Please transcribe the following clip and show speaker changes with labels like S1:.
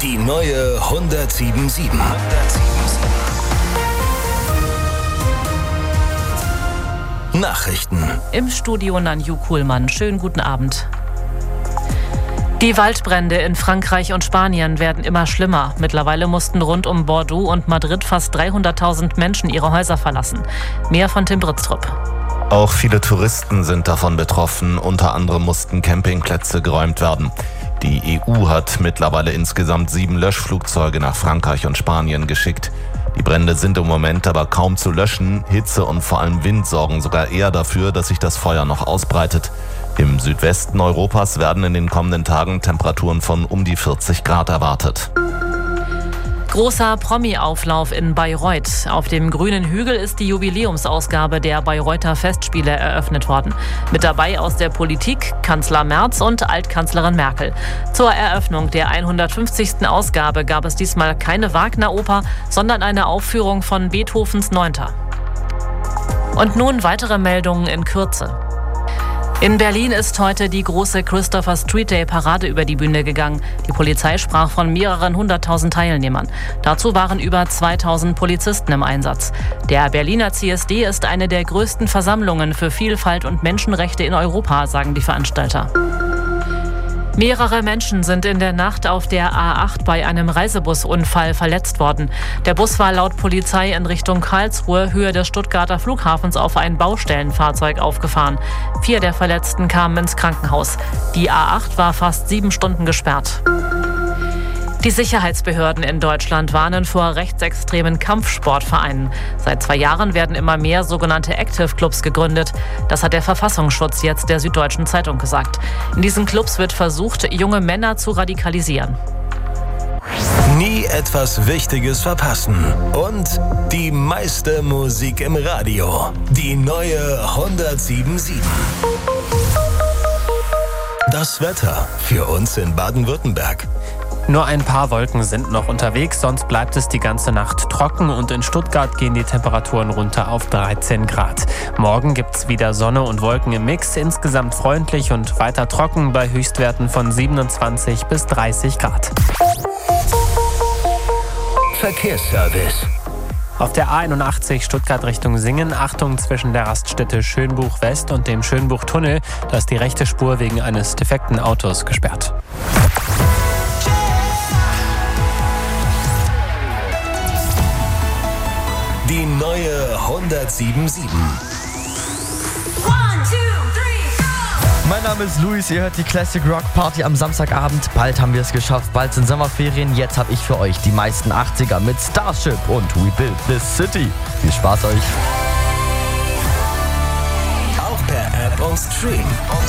S1: Die neue 107.7. Nachrichten.
S2: Im Studio Nanju Kuhlmann. Schönen guten Abend. Die Waldbrände in Frankreich und Spanien werden immer schlimmer. Mittlerweile mussten rund um Bordeaux und Madrid fast 300.000 Menschen ihre Häuser verlassen. Mehr von Tim Britztrup.
S3: Auch viele Touristen sind davon betroffen. Unter anderem mussten Campingplätze geräumt werden. Die EU hat mittlerweile insgesamt 7 Löschflugzeuge nach Frankreich und Spanien geschickt. Die Brände sind im Moment aber kaum zu löschen. Hitze und vor allem Wind sorgen sogar eher dafür, dass sich das Feuer noch ausbreitet. Im Südwesten Europas werden in den kommenden Tagen Temperaturen von um die 40 Grad erwartet.
S2: Großer Promi-Auflauf in Bayreuth. Auf dem grünen Hügel ist die Jubiläumsausgabe der Bayreuther Festspiele eröffnet worden. Mit dabei aus der Politik Kanzler Merz und Altkanzlerin Merkel. Zur Eröffnung der 150. Ausgabe gab es diesmal keine Wagner-Oper, sondern eine Aufführung von Beethovens 9. Und nun weitere Meldungen in Kürze. In Berlin ist heute die große Christopher Street Day Parade über die Bühne gegangen. Die Polizei sprach von mehreren 100.000 Teilnehmern. Dazu waren über 2.000 Polizisten im Einsatz. Der Berliner CSD ist eine der größten Versammlungen für Vielfalt und Menschenrechte in Europa, sagen die Veranstalter. Mehrere Menschen sind in der Nacht auf der A8 bei einem Reisebusunfall verletzt worden. Der Bus war laut Polizei in Richtung Karlsruhe, Höhe des Stuttgarter Flughafens, auf ein Baustellenfahrzeug aufgefahren. 4 der Verletzten kamen ins Krankenhaus. Die A8 war fast 7 Stunden gesperrt. Die Sicherheitsbehörden in Deutschland warnen vor rechtsextremen Kampfsportvereinen. Seit 2 Jahren werden immer mehr sogenannte Active Clubs gegründet. Das hat der Verfassungsschutz jetzt der Süddeutschen Zeitung gesagt. In diesen Clubs wird versucht, junge Männer zu radikalisieren.
S1: Nie etwas Wichtiges verpassen. Und die meiste Musik im Radio. Die neue 107.7. Das Wetter für uns in Baden-Württemberg.
S4: Nur ein paar Wolken sind noch unterwegs, sonst bleibt es die ganze Nacht trocken und in Stuttgart gehen die Temperaturen runter auf 13 Grad. Morgen gibt's wieder Sonne und Wolken im Mix, insgesamt freundlich und weiter trocken bei Höchstwerten von 27 bis 30 Grad.
S1: Verkehrsservice.
S4: Auf der A81 Stuttgart Richtung Singen, Achtung zwischen der Raststätte Schönbuch West und dem Schönbuchtunnel, da ist die rechte Spur wegen eines defekten Autos gesperrt.
S1: Die neue 107.7.
S5: Mein Name ist Luis, ihr hört die Classic Rock Party am Samstagabend. Bald haben wir es geschafft, bald sind Sommerferien. Jetzt habe ich für euch die meisten 80er mit Starship und We Built This City. Viel Spaß euch.
S1: Auch per App und Stream.